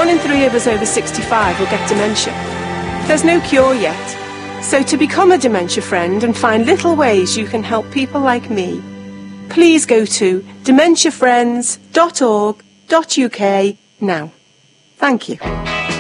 in 3 of us over 65 will get dementia. There's no cure yet. So to become a dementia friend and find little ways you can help people like me, please go to dementiafriends.org.uk now. Thank you.